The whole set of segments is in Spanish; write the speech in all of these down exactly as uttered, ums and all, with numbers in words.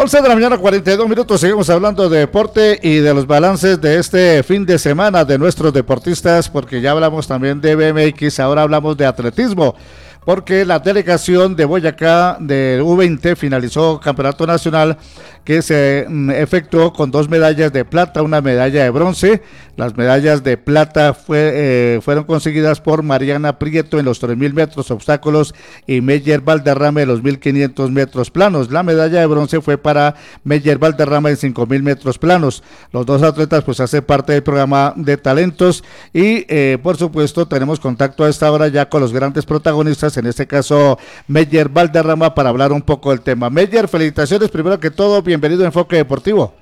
once de la mañana, cuarenta y dos minutos, seguimos hablando de deporte y de los balances de este fin de semana de nuestros deportistas, porque ya hablamos también de B M X, ahora hablamos de atletismo, porque la delegación de Boyacá de U veinte finalizó campeonato nacional que se mm, efectuó con dos medallas de plata, una medalla de bronce. Las medallas de plata fue, eh, fueron conseguidas por Mariana Prieto en los tres mil metros obstáculos y Meyer Valderrama en los mil quinientos metros planos. La medalla de bronce fue para Meyer Valderrama en cinco mil metros planos. Los dos atletas pues hacen parte del programa de talentos y eh, por supuesto tenemos contacto a esta hora ya con los grandes protagonistas, en este caso Meyer Valderrama, para hablar un poco del tema. Meyer, felicitaciones primero que todo, bienvenido a Enfoque Deportivo.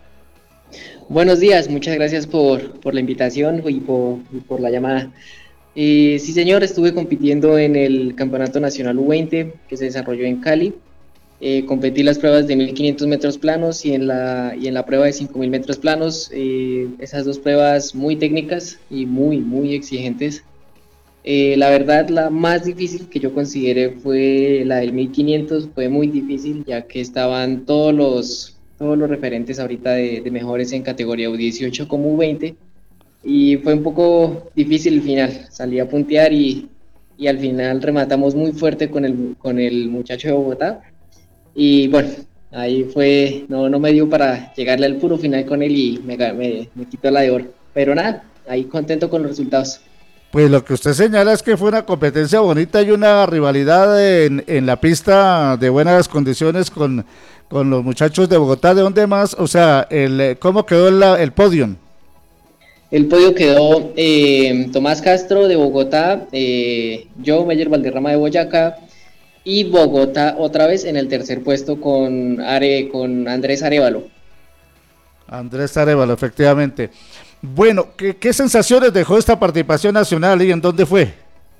Buenos días, muchas gracias por, por la invitación y por, y por la llamada. Eh, sí señor, estuve compitiendo en el Campeonato Nacional U veinte que se desarrolló en Cali. Eh, competí las pruebas de mil quinientos metros planos y en la, y en la prueba de cinco mil metros planos. Eh, esas dos pruebas muy técnicas y muy, muy exigentes. Eh, la verdad, la más difícil que yo consideré fue la del mil quinientos, fue muy difícil ya que estaban todos los, todos los referentes ahorita de, de mejores en categoría U dieciocho como U veinte y fue un poco difícil el final, salí a puntear y, y al final rematamos muy fuerte con el, con el muchacho de Bogotá y bueno, ahí fue, no, no me dio para llegarle al puro final con él y me, me, me quitó la de oro, pero nada, ahí contento con los resultados. Pues lo que usted señala es que fue una competencia bonita y una rivalidad en, en la pista de buenas condiciones con, con los muchachos de Bogotá. ¿De dónde más? O sea, el, ¿cómo quedó el, el podio? El podio quedó eh, Tomás Castro de Bogotá, eh, yo, Meyer Valderrama de Boyacá y Bogotá otra vez en el tercer puesto con, Are, con Andrés Arévalo. Andrés Arévalo, efectivamente. Bueno, ¿qué, ¿qué sensaciones dejó esta participación nacional y en dónde fue?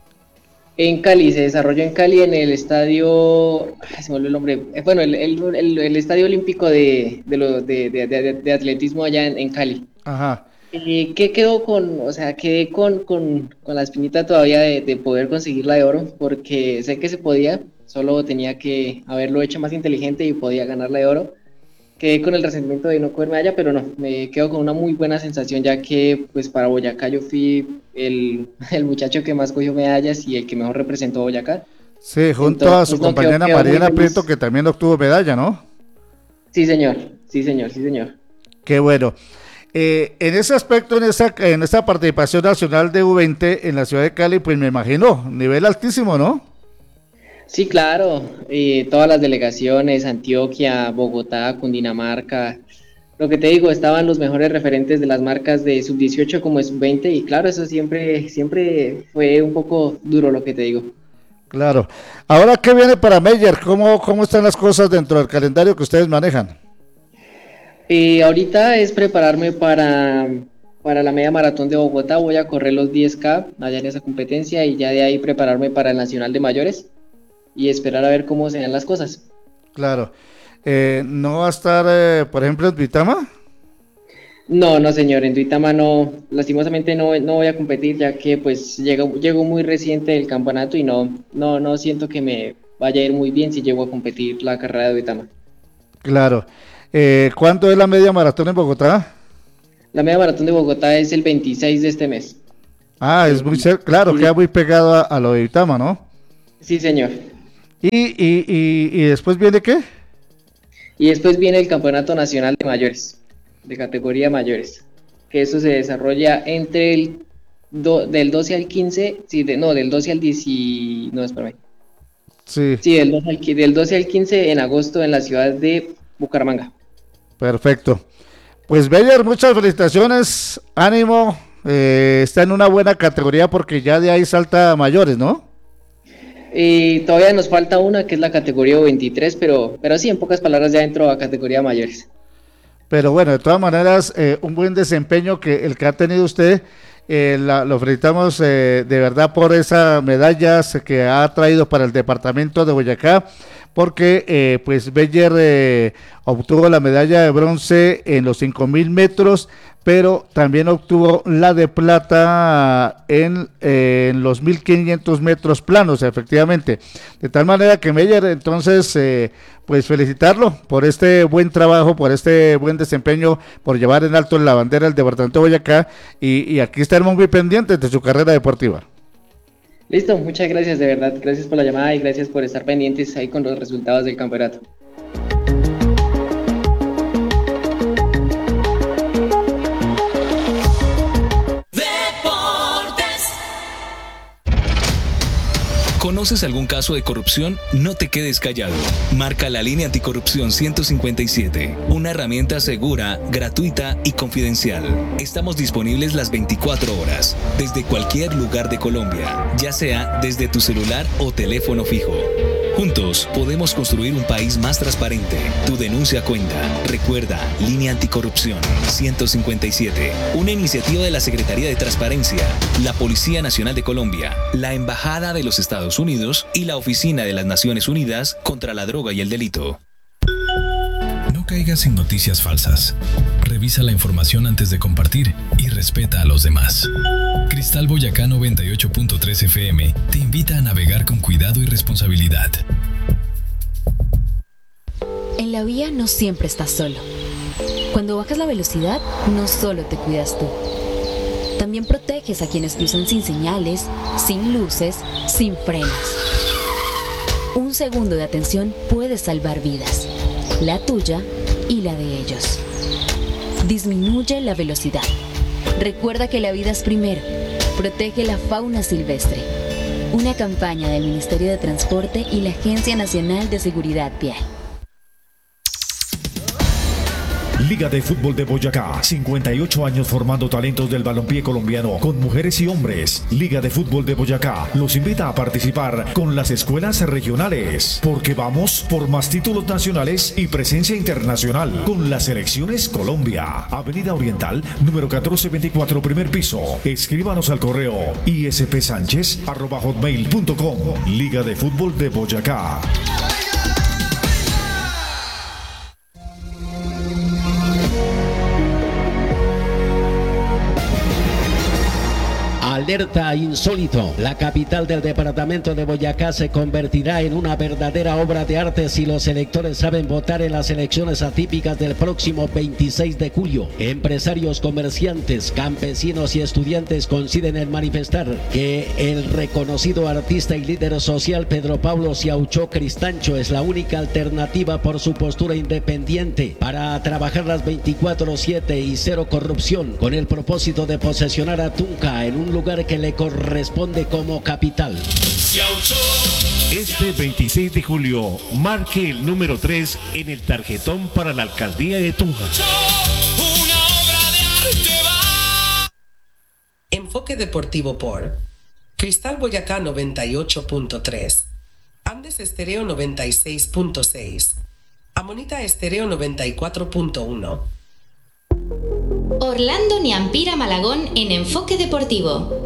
En Cali, se desarrolló en Cali en el estadio, ay, se me olvidó el nombre, eh, bueno, el, el, el, el estadio olímpico de, de, lo, de, de, de, de atletismo allá en, en Cali. Ajá. Eh, ¿Qué quedó con, o sea, quedé con, con, con la espinita todavía de, de poder conseguir la de oro? Porque sé que se podía, solo tenía que haberlo hecho más inteligente y podía ganar la de oro. Quedé con el resentimiento de no coger medalla, pero no, me quedo con una muy buena sensación, ya que pues para Boyacá yo fui el, el muchacho que más cogió medallas y el que mejor representó a Boyacá. Sí, junto Entonces, a su no, compañera quedo, quedo Mariana Prieto, que también obtuvo medalla, ¿no? Sí, señor, sí, señor, sí, señor. Qué bueno. Eh, en ese aspecto, en esa, en esta participación nacional de U veinte en la ciudad de Cali, pues me imagino, nivel altísimo, ¿no? Sí, claro, eh, todas las delegaciones, Antioquia, Bogotá, Cundinamarca, lo que te digo, estaban los mejores referentes de las marcas de sub dieciocho como de sub veinte y claro, eso siempre, siempre fue un poco duro lo que te digo. Claro. Ahora, ¿qué viene para Meyer? ¿Cómo, cómo están las cosas dentro del calendario que ustedes manejan? Eh, ahorita es prepararme para, para la media maratón de Bogotá, voy a correr los diez K allá en esa competencia y ya de ahí prepararme para el Nacional de Mayores y esperar a ver cómo se dan las cosas. Claro. Eh, ¿No va a estar, eh, por ejemplo, en Duitama? No, no señor, en Duitama no, lastimosamente no, no voy a competir ya que pues llego, llego muy reciente del campeonato y no, no, no siento que me vaya a ir muy bien si llego a competir la carrera de Duitama. Claro. Eh, ¿Cuándo es la media maratón en Bogotá? La media maratón de Bogotá es el veintiséis de este mes. Ah, es muy cerca, claro, Sí, queda muy pegado a, a lo de Duitama, ¿no? sí señor. ¿Y, y, y, y después viene qué? Y después viene el Campeonato Nacional de Mayores, de categoría mayores, que eso se desarrolla entre el do, del doce al quince, sí, de, no, del doce al diez, no, espérame. Sí. Sí, del doce, al, del doce al quince en agosto en la ciudad de Bucaramanga. Perfecto. Pues Meyer, muchas felicitaciones, ánimo, eh, está en una buena categoría porque ya de ahí salta a mayores, ¿no? Y todavía nos falta una que es la categoría veintitrés, pero, pero sí, en pocas palabras ya entro a categoría mayores. Pero bueno, de todas maneras, eh, un buen desempeño que el que ha tenido usted, eh, la, lo felicitamos eh, de verdad por esas medallas que ha traído para el departamento de Boyacá, porque eh, pues Beller eh, obtuvo la medalla de bronce en los cinco mil metros, pero también obtuvo la de plata en, eh, en los mil quinientos metros planos, efectivamente. De tal manera que Meyer, entonces, eh, pues felicitarlo por este buen trabajo, por este buen desempeño, por llevar en alto la bandera del departamento de Boyacá, y, y aquí estaremos muy pendientes de su carrera deportiva. Listo, muchas gracias, de verdad, gracias por la llamada y gracias por estar pendientes ahí con los resultados del campeonato. ¿Conoces algún caso de corrupción? No te quedes callado. Marca la línea anticorrupción ciento cincuenta y siete, una herramienta segura, gratuita y confidencial. Estamos disponibles las veinticuatro horas, desde cualquier lugar de Colombia, ya sea desde tu celular o teléfono fijo. Juntos podemos construir un país más transparente. Tu denuncia cuenta. Recuerda, Línea Anticorrupción ciento cincuenta y siete, una iniciativa de la Secretaría de Transparencia, la Policía Nacional de Colombia, la Embajada de los Estados Unidos y la Oficina de las Naciones Unidas contra la Droga y el Delito. No caigas en noticias falsas. Revisa la información antes de compartir y respeta a los demás. Cristal Boyacá noventa y ocho punto tres F M te invita a navegar con cuidado y responsabilidad. En la vía no siempre estás solo. Cuando bajas la velocidad, no solo te cuidas tú. También proteges a quienes cruzan sin señales, sin luces, sin frenos. Un segundo de atención puede salvar vidas, la tuya y la de ellos. Disminuye la velocidad. Recuerda que la vida es primero. Protege la fauna silvestre. Una campaña del Ministerio de Transporte y la Agencia Nacional de Seguridad Vial. Liga de Fútbol de Boyacá, cincuenta y ocho años formando talentos del balompié colombiano con mujeres y hombres. Liga de Fútbol de Boyacá los invita a participar con las escuelas regionales, porque vamos por más títulos nacionales y presencia internacional con las selecciones Colombia. Avenida Oriental, número catorce veinticuatro, primer piso. Escríbanos al correo ispsanchez arroba hotmail punto com. Liga de Fútbol de Boyacá. Alerta insólito. La capital del departamento de Boyacá se convertirá en una verdadera obra de arte si los electores saben votar en las elecciones atípicas del próximo veintiséis de julio. Empresarios, comerciantes, campesinos y estudiantes coinciden en manifestar que el reconocido artista y líder social Pedro Pablo Siaucho Cristancho es la única alternativa por su postura independiente para trabajar las veinticuatro siete y cero corrupción, con el propósito de posesionar a Tunja en un lugar que le corresponde como capital. Este veintiséis de julio marque el número tres en el tarjetón para la alcaldía de Tunja. Enfoque deportivo por Cristal Boyacá noventa y ocho punto tres, Andes Estéreo noventa y seis punto seis, Amonita Estéreo noventa y cuatro punto uno. Orlando Niampira Malagón en Enfoque Deportivo.